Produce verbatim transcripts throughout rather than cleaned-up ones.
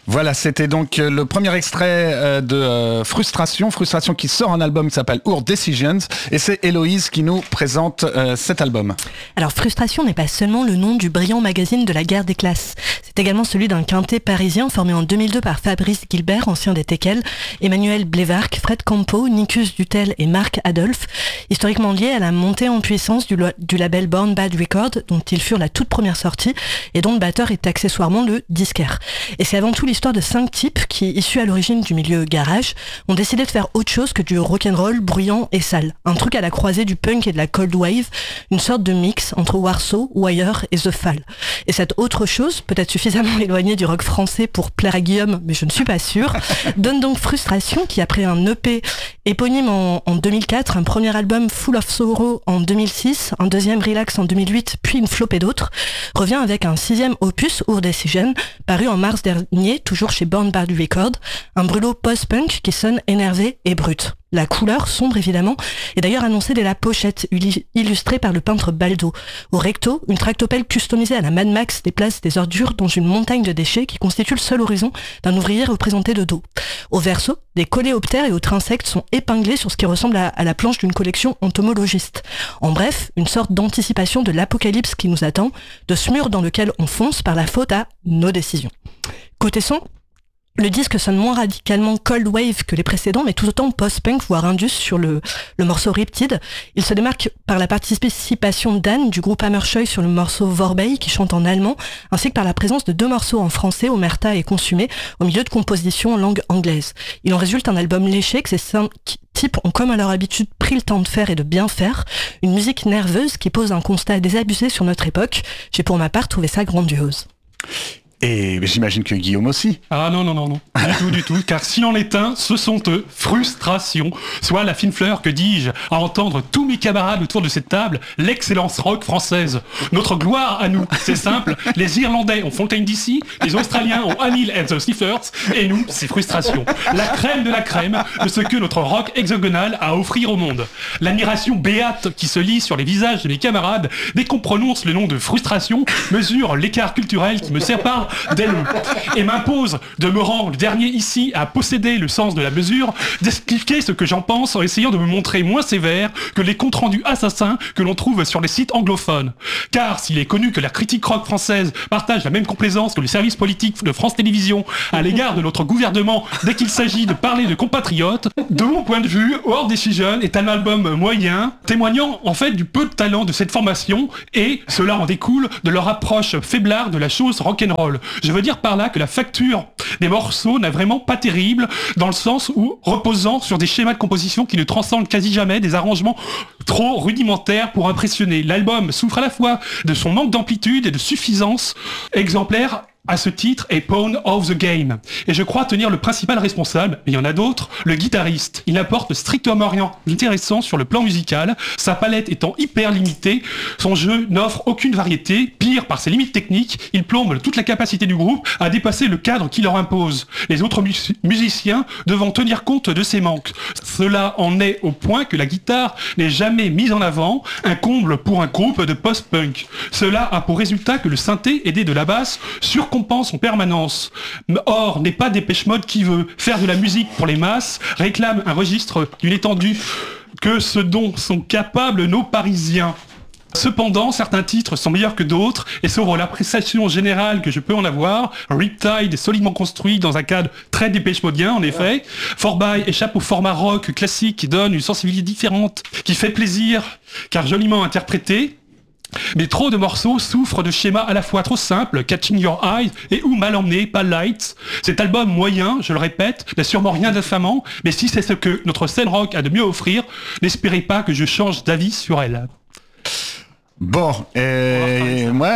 Voilà, c'était donc le premier extrait de euh, Frustration, Frustration qui sort un album qui s'appelle Our Decisions, et c'est Héloïse qui nous présente euh, cet album. Alors Frustration n'est pas seulement le nom du brillant magazine de la guerre des classes, c'est également celui d'un quintet parisien formé en deux mille deux par Fabrice Gilbert, ancien des Teckels, Emmanuel Blévarc, Fred Campo, Nicus Dutel et Marc Adolphe, historiquement liés à la montée en puissance du, lo- du label Born Bad Records, dont ils furent la toute première sortie et dont le batteur est accessoirement le disquaire. Et c'est avant tout l'histoire de cinq types qui, issus à l'origine du milieu garage, ont décidé de faire autre chose que du rock'n'roll bruyant et sale. Un truc à la croisée du punk et de la cold wave, une sorte de mix entre Warsaw, Wire et The Fall. Et cette autre chose, peut-être suffisamment éloignée du rock français pour plaire à Guillaume, mais je ne suis pas sûre, donne donc Frustration qui, après un E P éponyme en, en deux mille quatre, un premier album Full of Sorrow en deux mille six, un deuxième Relax en deux mille huit, puis une flopée d'autres, revient avec un sixième opus, Our Decision, paru en mars dernier, toujours chez Born Bad Records, un brûlot post-punk qui sonne énervé et brut. La couleur, sombre évidemment, est d'ailleurs annoncée dès la pochette, illustrée par le peintre Baldo. Au recto, une tractopelle customisée à la Mad Max déplace des ordures dans une montagne de déchets qui constitue le seul horizon d'un ouvrier représenté de dos. Au verso, des coléoptères et autres insectes sont épinglés sur ce qui ressemble à, à la planche d'une collection entomologiste. En bref, une sorte d'anticipation de l'apocalypse qui nous attend, de ce mur dans lequel on fonce par la faute à nos décisions. Côté son, le disque sonne moins radicalement cold wave que les précédents, mais tout autant post-punk, voire indus sur le, le morceau Riptide. Il se démarque par la participation d'Anne du groupe Hammerscheu sur le morceau Vorbei qui chante en allemand, ainsi que par la présence de deux morceaux en français, Omerta et Consumé, au milieu de compositions en langue anglaise. Il en résulte un album léché que ces cinq types ont comme à leur habitude pris le temps de faire et de bien faire, une musique nerveuse qui pose un constat désabusé sur notre époque. J'ai pour ma part trouvé ça grandiose. Et j'imagine que Guillaume aussi. Ah non, non, non, non, du tout, du tout, car s'il en est un, ce sont eux, Frustration, soit la fine fleur, que dis-je, à entendre tous mes camarades autour de cette table, l'excellence rock française. Notre gloire à nous, c'est simple, les Irlandais ont Fontaine D C, les Australiens ont Anil and the Sniffers, et nous, c'est Frustration. La crème de la crème de ce que notre rock hexagonal a à offrir au monde. L'admiration béate qui se lit sur les visages de mes camarades dès qu'on prononce le nom de Frustration mesure l'écart culturel qui me sépare d'elle et m'impose de me rendre le dernier ici à posséder le sens de la mesure, d'expliquer ce que j'en pense en essayant de me montrer moins sévère que les comptes rendus assassins que l'on trouve sur les sites anglophones. Car s'il est connu que la critique rock française partage la même complaisance que le service politique de France Télévisions à l'égard de notre gouvernement dès qu'il s'agit de parler de compatriotes, de mon point de vue, Our Decision est un album moyen, témoignant en fait du peu de talent de cette formation, et cela en découle de leur approche faiblarde de la chose rock'n'roll. Je veux dire par là que la facture des morceaux n'est vraiment pas terrible, dans le sens où reposant sur des schémas de composition qui ne transcendent quasi jamais des arrangements trop rudimentaires pour impressionner. L'album souffre à la fois de son manque d'amplitude et de suffisance exemplaire. À ce titre est Pawn of the Game. Et je crois tenir le principal responsable, mais il y en a d'autres, le guitariste. Il apporte strictement rien d'intéressant sur le plan musical, sa palette étant hyper limitée, son jeu n'offre aucune variété, pire par ses limites techniques, il plombe toute la capacité du groupe à dépasser le cadre qui leur impose, les autres mu- musiciens devant tenir compte de ces manques. Cela en est au point que la guitare n'est jamais mise en avant, un comble pour un groupe de post-punk. Cela a pour résultat que le synthé, aidé de la basse, surcompense en permanence. Or, n'est pas Dépêche Mode qui veut faire de la musique pour les masses, réclame un registre d'une étendue que ce dont sont capables nos Parisiens. Cependant, certains titres sont meilleurs que d'autres, et selon l'appréciation générale que je peux en avoir, Riptide est solidement construit dans un cadre très Dépêche Modien, en effet. Vorbei échappe au format rock classique qui donne une sensibilité différente, qui fait plaisir, car joliment interprété. Mais trop de morceaux souffrent de schémas à la fois trop simples, Catching Your Eye, et ou mal emmenés, pas light. Cet album moyen, je le répète, n'a sûrement rien d'infamant, mais si c'est ce que notre scène rock a de mieux à offrir, n'espérez pas que je change d'avis sur elle. Bon, et moi,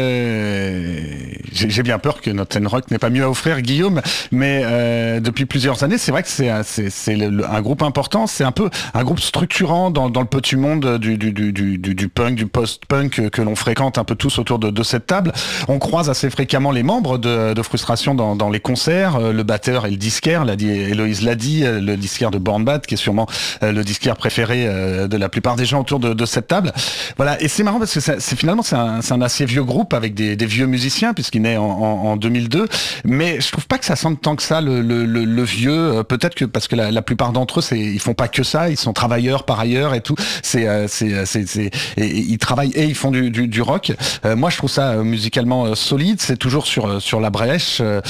euh, j'ai, j'ai bien peur que notre scène rock n'ait pas mieux à offrir, Guillaume, mais euh, depuis plusieurs années, c'est vrai que c'est, c'est, c'est le, un groupe important, c'est un peu un groupe structurant dans, dans le petit monde du, du, du, du, du punk, du post-punk que, que l'on fréquente un peu tous autour de, de cette table. On croise assez fréquemment les membres de, de Frustration dans, dans les concerts, le batteur et le disquaire, l'a dit, Héloïse l'a dit, le disquaire de Born Bad, qui est sûrement le disquaire préféré de la plupart des gens autour de, de cette table. Voilà, et c'est marrant parce que c'est, c'est finalement c'est un, c'est un assez vieux groupe avec des, des vieux musiciens puisqu'il naît en, en, en deux mille deux, mais je trouve pas que ça sente tant que ça le, le, le, le vieux. Peut-être que parce que la, la plupart d'entre eux, c'est, ils font pas que ça, ils sont travailleurs par ailleurs et tout. C'est, euh, c'est, c'est, c'est et, et ils travaillent et ils font du, du, du rock. Euh, moi, je trouve ça euh, musicalement euh, solide. C'est toujours sur sur la brèche. Euh,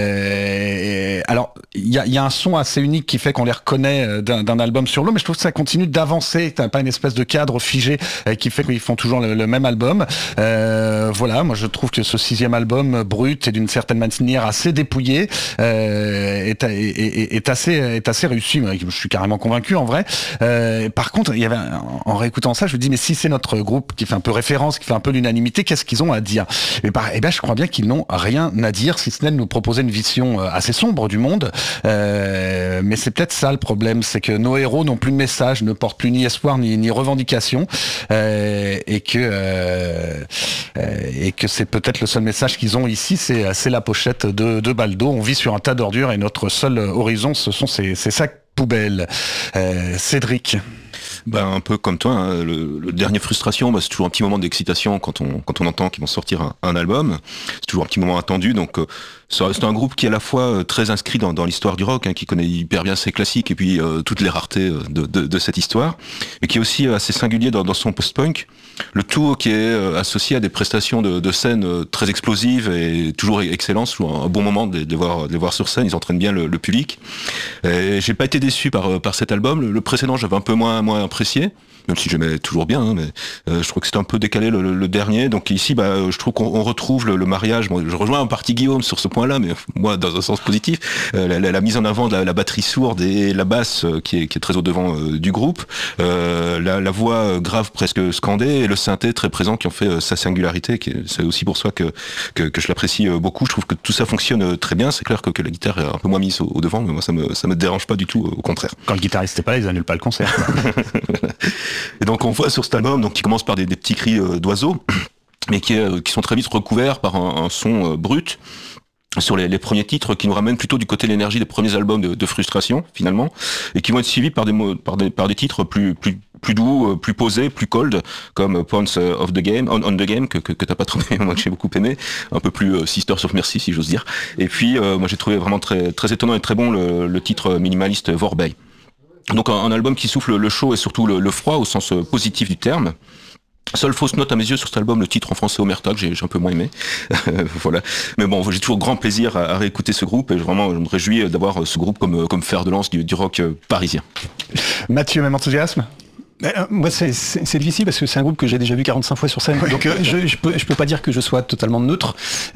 et, alors, il y a, y a un son assez unique qui fait qu'on les reconnaît d'un, d'un album sur l'autre, mais je trouve que ça continue d'avancer. T'as pas une espèce de cadre figé euh, qui fait qu'ils font toujours le, le même album. Euh, voilà, moi je trouve que ce sixième album brut et d'une certaine manière assez dépouillé euh, est, est, est, est assez est assez réussi. Moi, je suis carrément convaincu en vrai. Euh, par contre, il y avait en réécoutant ça, je me dis mais si c'est notre groupe qui fait un peu référence, qui fait un peu l'unanimité, qu'est-ce qu'ils ont à dire? Et bah, eh ben, je crois bien qu'ils n'ont rien à dire, si ce n'est de nous proposer une vision assez sombre du monde. Euh, mais c'est peut-être ça le problème, c'est que nos héros n'ont plus de message, ne portent plus ni espoir ni, ni revendication, euh, et que euh, euh, et que c'est peut-être le seul message qu'ils ont ici, c'est, c'est la pochette de, de Baldo. On vit sur un tas d'ordures et notre seul horizon, ce sont ces, ces sacs poubelles. Euh, Cédric. Ben, un peu comme toi, hein, le, le dernier Frustration, bah, c'est toujours un petit moment d'excitation quand on quand on entend qu'ils vont sortir un, un album. C'est toujours un petit moment attendu, donc euh, c'est un groupe qui est à la fois euh, très inscrit dans, dans l'histoire du rock, hein, qui connaît hyper bien ses classiques et puis euh, toutes les raretés de, de, de cette histoire, et qui est aussi assez singulier dans, dans son post-punk. Le tout qui est euh, associé à des prestations de, de scène euh, très explosives et toujours excellentes, toujours un bon moment de, de, les voir, de les voir sur scène. Ils entraînent bien le, le public. Et j'ai pas été déçu par par cet album. Le, le précédent, j'avais un peu moins moins apprécié, même si j'aimais toujours bien, hein, mais euh, je trouve que c'était un peu décalé le, le, le dernier. Donc ici, bah, je trouve qu'on on retrouve le, le mariage. Bon, je rejoins en partie Guillaume sur ce point-là, mais moi dans un sens positif, euh, la, la, la mise en avant de la, la batterie sourde et la basse euh, qui, est, qui est très au devant euh, du groupe, euh, la, la voix grave presque scandée et le synthé très présent qui en fait euh, sa singularité. Qui est, c'est aussi pour ça que, que que je l'apprécie euh, beaucoup. Je trouve que tout ça fonctionne euh, très bien. C'est clair que, que la guitare est un peu moins mise au, au devant, mais moi ça me ça me dérange pas du tout, euh, au contraire. Quand le guitariste n'est pas là, ils annulent pas le concert. Et donc on voit sur cet album, donc qui commence par des, des petits cris euh, d'oiseaux, mais qui, euh, qui sont très vite recouverts par un, un son euh, brut sur les, les premiers titres, qui nous ramènent plutôt du côté de l'énergie des premiers albums de, de Frustration finalement, et qui vont être suivis par des mots, par des par des titres plus plus plus doux, plus posés, plus cold, comme Points of the Game, On, on the Game, que, que, que t'as pas trouvé, moi que j'ai beaucoup aimé, un peu plus euh, Sisters of Mercy, si j'ose dire. Et puis, euh, moi j'ai trouvé vraiment très très étonnant et très bon le, le titre minimaliste Vorbei. Donc un, un album qui souffle le chaud et surtout le, le froid au sens positif du terme. Seule fausse note à mes yeux sur cet album, le titre en français Omerta, que j'ai, j'ai un peu moins aimé. Voilà. Mais bon, j'ai toujours grand plaisir à, à réécouter ce groupe et vraiment je me réjouis d'avoir ce groupe comme, comme fer de lance du, du rock parisien. Mathieu, même enthousiasme? Euh, moi, c'est, c'est, c'est difficile parce que c'est un groupe que j'ai déjà vu quarante-cinq fois sur scène. Donc, euh, je, je peux, je peux pas dire que je sois totalement neutre.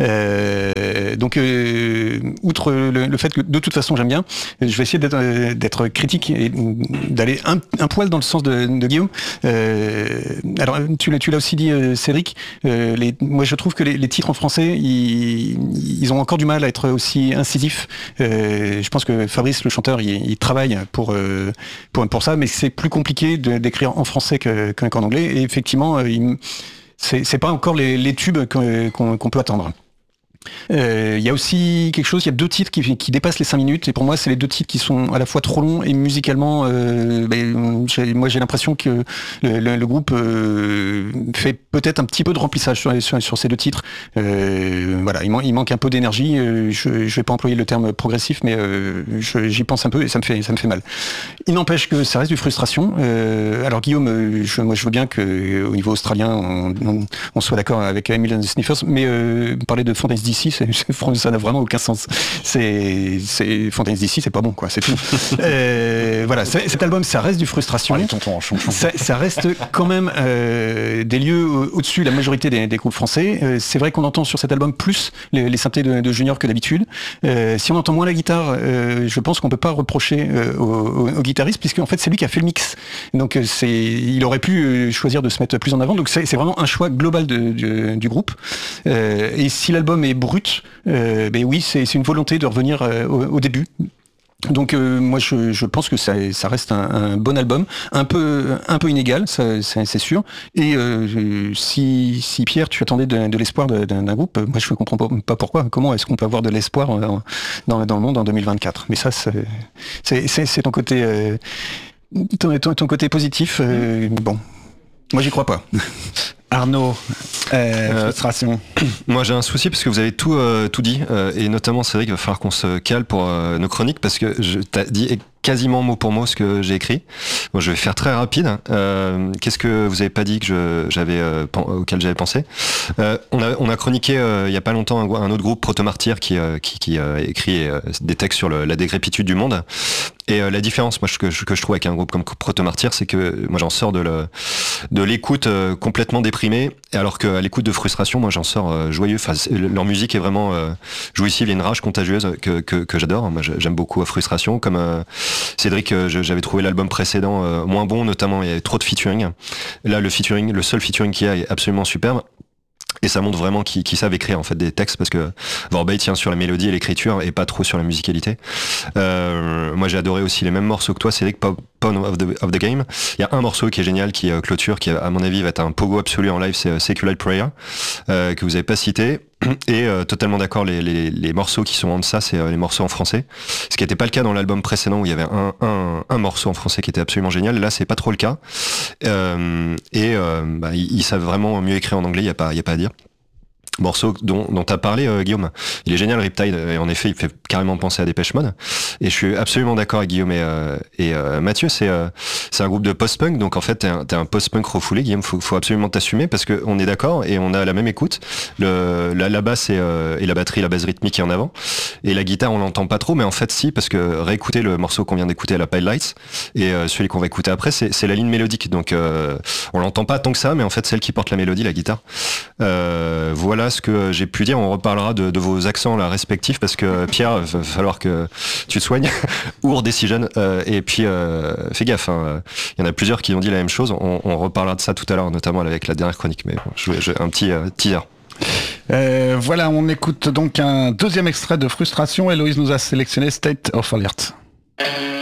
Euh, donc, euh, outre le, le fait que de toute façon j'aime bien, je vais essayer d'être, d'être critique et d'aller un, un poil dans le sens de, de Guillaume. Euh, alors, tu l'as, tu l'as aussi dit, euh, Cédric. Euh, les, moi, je trouve que les, les titres en français, ils, ils ont encore du mal à être aussi incisifs. Euh, je pense que Fabrice, le chanteur, il, il travaille pour, euh, pour pour ça, mais c'est plus compliqué de, d'écrire en français que, qu'en anglais, et effectivement euh, il, c'est, c'est pas encore les, les tubes qu'on, qu'on, qu'on peut attendre. Il euh, y a aussi quelque chose, il y a deux titres qui, qui dépassent les cinq minutes, et pour moi c'est les deux titres qui sont à la fois trop longs et musicalement euh, ben, j'ai, moi j'ai l'impression que le, le, le groupe euh, fait peut-être un petit peu de remplissage sur, sur, sur ces deux titres. Euh, voilà, il, man, il manque un peu d'énergie. Euh, je, je vais pas employer le terme progressif, mais euh, je, j'y pense un peu et ça me fait ça me fait mal. Il n'empêche que ça reste du Frustration. Euh, alors Guillaume, je, moi je veux bien que au niveau australien on, on, on soit d'accord avec Emily and the Sniffers, mais euh, parler de Fontaine's D C, c'est, ça n'a vraiment aucun sens. C'est, c'est Fontaine's D C, c'est pas bon, quoi. C'est tout. euh, voilà, cet album, ça reste du Frustration. Allez, tonton, ça, ça reste quand même euh, des lieux au-dessus de la majorité des, des groupes français. Euh, c'est vrai qu'on entend sur cet album plus les, les synthés de, de Junior que d'habitude. Euh, si on entend moins la guitare, euh, je pense qu'on peut pas reprocher euh, au, au, au guitariste, puisque en fait c'est lui qui a fait le mix. Donc c'est, il aurait pu choisir de se mettre plus en avant. Donc c'est, c'est vraiment un choix global de, de, du groupe. Euh, et si l'album est brut, euh, ben oui, c'est, c'est une volonté de revenir euh, au, au début. Donc euh, moi je, je pense que ça, ça reste un, un bon album, un peu un peu inégal, ça, c'est, c'est sûr. Et euh, si, si Pierre, tu attendais de, de l'espoir de, d'un, d'un groupe, moi je ne comprends pas, pas pourquoi. Comment est-ce qu'on peut avoir de l'espoir dans, dans le monde en deux mille vingt-quatre? Mais ça c'est, c'est, c'est, c'est ton côté euh, ton, ton, ton côté positif. Euh, bon, moi j'y crois pas. Arnaud, euh, Euh, frustration. Moi j'ai un souci parce que vous avez tout, euh, tout dit, euh, et notamment Cédric, il va falloir qu'on se cale pour euh, nos chroniques parce que je t'ai dit quasiment mot pour mot ce que j'ai écrit. Bon, je vais faire très rapide. Euh, qu'est-ce que vous avez pas dit que je, j'avais, euh, pen, auquel j'avais pensé euh, on, a, on a chroniqué euh, il y a pas longtemps un, un autre groupe, Proto-Martyr, qui, euh, qui, qui euh, écrit euh, des textes sur le, la dégrépitude du monde. Et euh, la différence, moi, que je, que je trouve avec un groupe comme Proto-Martyr, c'est que moi j'en sors de, le, de l'écoute euh, complètement déprimée, alors qu'à l'écoute de Frustration, moi j'en sors euh, joyeux. Enfin, leur musique est vraiment euh, jouissive, il y a une rage contagieuse que, que, que j'adore. Moi j'aime beaucoup Frustration, comme euh, Cédric, euh, j'avais trouvé l'album précédent euh, moins bon, notamment il y avait trop de featuring. Là, le featuring, le seul featuring qu'il y a est absolument superbe. Et ça montre vraiment qu'ils, qu'ils savent écrire en fait des textes, parce que Vorbey tient sur la mélodie et l'écriture et pas trop sur la musicalité. Euh, moi j'ai adoré aussi les mêmes morceaux que toi, Cédric, Pawn of the, of the Game. Il y a un morceau qui est génial, qui est clôture, qui à mon avis va être un pogo absolu en live, c'est Secular Prayer, euh, que vous avez pas cité. Et euh, totalement d'accord, les, les, les morceaux qui sont en deçà, c'est euh, les morceaux en français. Ce qui n'était pas le cas dans l'album précédent où il y avait un, un, un morceau en français qui était absolument génial. Là, c'est pas trop le cas. Euh, et euh, bah, ils, ils savent vraiment mieux écrire en anglais, il n'y a pas, y a pas à dire. Morceau dont, dont tu as parlé, euh, Guillaume. Il est génial, Riptide, et en effet, il fait carrément penser à Depeche Mode. Et je suis absolument d'accord avec Guillaume et, euh, et euh, Mathieu, c'est, euh, c'est un groupe de post-punk, donc en fait, t'es un, t'es un post-punk refoulé, Guillaume, faut, faut absolument t'assumer, parce qu'on est d'accord, et on a la même écoute. Le, la, la basse et, euh, et la batterie, la base rythmique est en avant. Et la guitare, on l'entend pas trop, mais en fait, si, parce que réécouter le morceau qu'on vient d'écouter à la Pale Lights, et euh, celui qu'on va écouter après, c'est, c'est la ligne mélodique, donc euh, on l'entend pas tant que ça, mais en fait, c'est elle qui porte la mélodie, la guitare. Euh, voilà ce que j'ai pu dire. On reparlera de, de vos accents là respectifs, parce que Pierre, il va falloir que tu te soignes. Our Decision, euh, et puis euh, fais gaffe, hein, il y en a plusieurs qui ont dit la même chose. On, on reparlera de ça tout à l'heure, notamment avec la dernière chronique, mais bon, je, je, un petit euh, teaser. Euh, voilà, on écoute donc un deuxième extrait de Frustration. Héloïse nous a sélectionné State of Alert.